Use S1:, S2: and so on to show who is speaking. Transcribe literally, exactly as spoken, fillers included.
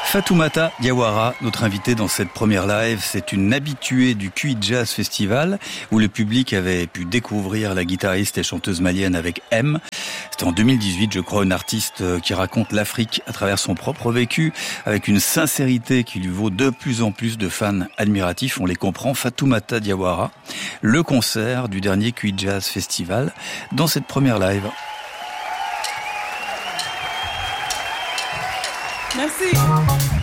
S1: Fatoumata Diawara, notre invitée dans cette première live, c'est une habituée du Q I Jazz Festival où le public avait pu découvrir la guitariste et chanteuse malienne avec M. C'était en deux mille dix-huit, je crois, une artiste qui raconte l'Afrique à travers son propre vécu avec une sincérité qui lui vaut de plus en plus de fans admiratifs. On les comprend. Fatoumata Diawara, le concert du dernier Q I Jazz Festival dans cette première live.
S2: Merci.